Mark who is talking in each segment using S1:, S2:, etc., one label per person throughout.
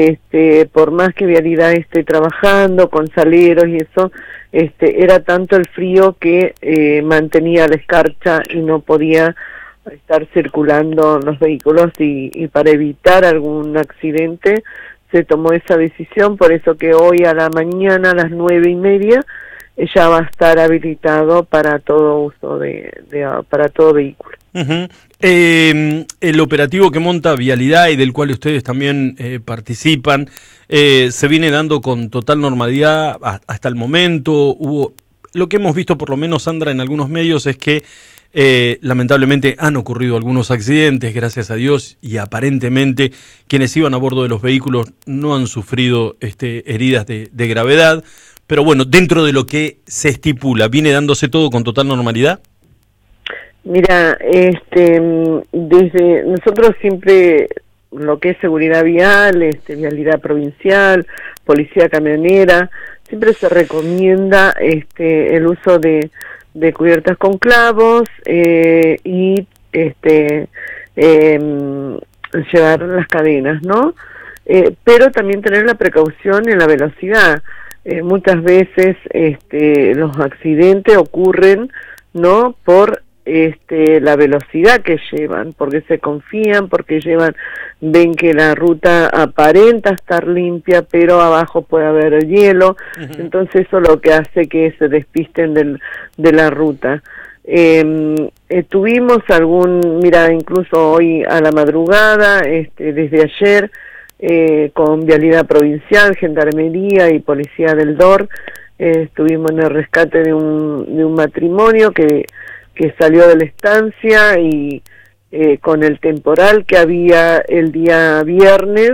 S1: por más que Vialidad esté trabajando con saleros y eso, era tanto el frío que mantenía la escarcha y no podía estar circulando los vehículos y para evitar algún accidente se tomó esa decisión, por eso que hoy a la mañana a las 9:30 ya va a estar habilitado para todo uso para todo vehículo.
S2: Uh-huh. El operativo que monta Vialidad y del cual ustedes también participan, se viene dando con total normalidad hasta el momento. Lo que hemos visto, por lo menos, Sandra, en algunos medios es que lamentablemente han ocurrido algunos accidentes, gracias a Dios, y aparentemente quienes iban a bordo de los vehículos no han sufrido heridas de gravedad. Pero bueno, dentro de lo que se estipula, ¿viene dándose todo con total normalidad?
S1: Mira, desde nosotros siempre lo que es seguridad vial, Vialidad provincial, policía camionera, siempre se recomienda el uso de cubiertas con clavos y llevar las cadenas, ¿no? Pero también tener la precaución en la velocidad. Muchas veces los accidentes ocurren, ¿no?, por la velocidad que llevan, porque se confían, porque ven que la ruta aparenta estar limpia, pero abajo puede haber hielo. Uh-huh. Entonces eso es lo que hace que se despisten de la ruta. Tuvimos mira, incluso hoy a la madrugada, desde ayer, con Vialidad Provincial, Gendarmería y Policía del DOR, estuvimos en el rescate de un matrimonio que salió de la estancia y con el temporal que había el día viernes,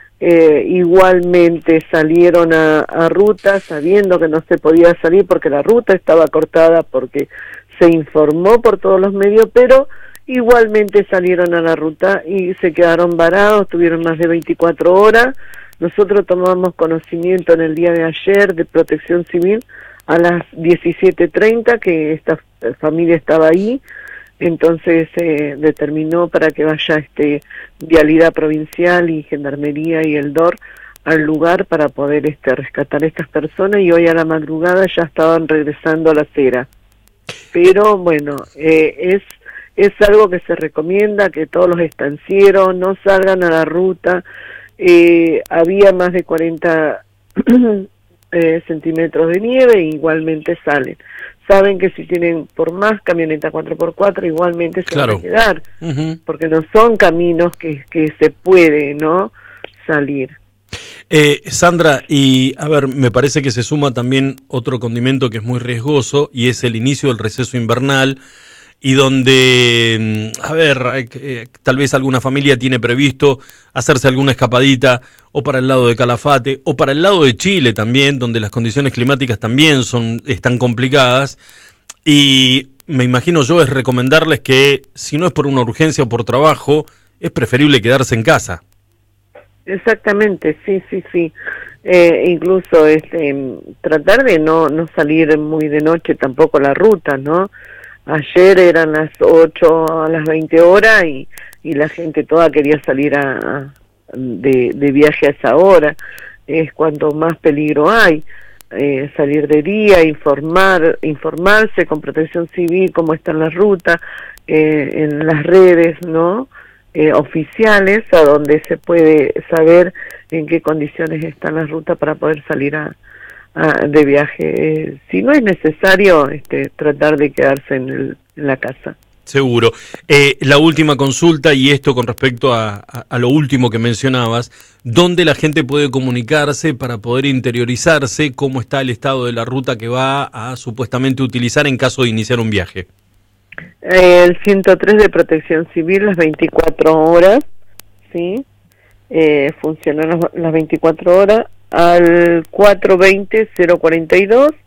S1: igualmente salieron a ruta sabiendo que no se podía salir porque la ruta estaba cortada, porque se informó por todos los medios, pero igualmente salieron a la ruta y se quedaron varados, tuvieron más de 24 horas. Nosotros tomamos conocimiento en el día de ayer de Protección Civil a las 17:30 que esta familia estaba ahí, entonces se determinó para que vaya Vialidad Provincial y Gendarmería y el DOR al lugar para poder rescatar a estas personas, y hoy a la madrugada ya estaban regresando a la acera. Pero bueno, es algo que se recomienda, que todos los estancieros no salgan a la ruta. Había más de 40 centímetros de nieve e igualmente salen. Saben que si tienen por más camioneta 4x4 igualmente se van a quedar, uh-huh, porque no son caminos que se puede, ¿no?, salir.
S2: Sandra, y a ver, me parece que se suma también otro condimento que es muy riesgoso y es el inicio del receso invernal, y donde, a ver, tal vez alguna familia tiene previsto hacerse alguna escapadita o para el lado de Calafate o para el lado de Chile también, donde las condiciones climáticas también están complicadas, y me imagino yo es recomendarles que si no es por una urgencia o por trabajo, es preferible quedarse en casa.
S1: Exactamente, sí. Incluso tratar de no salir muy de noche tampoco a la ruta, ¿no? Ayer eran las 8 a las 20 horas y la gente toda quería salir de viaje a esa hora. Es cuando más peligro hay. Salir de día, informarse con Protección Civil cómo están las rutas, en las redes, ¿no?, oficiales, a donde se puede saber en qué condiciones están las rutas para poder salir de viaje. Si no es necesario, tratar de quedarse en la casa.
S2: Seguro. La última consulta, y esto con respecto a lo último que mencionabas, ¿dónde la gente puede comunicarse para poder interiorizarse cómo está el estado de la ruta que va a supuestamente utilizar en caso de iniciar un viaje?
S1: El 103 de Protección Civil, las 24 horas, ¿sí? Funcionan las 24 horas, al 420-042,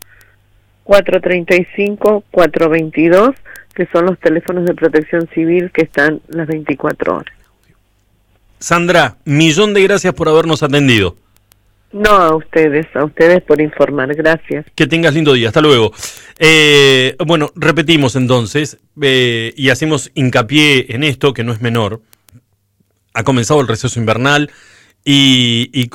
S1: 435-422, que son los teléfonos de Protección Civil que están las 24 horas.
S2: Sandra, millón de gracias por habernos atendido.
S1: No, a ustedes por informar, gracias.
S2: Que tengas lindo día, hasta luego. Bueno, repetimos entonces, y hacemos hincapié en esto que no es menor. Ha comenzado el receso invernal y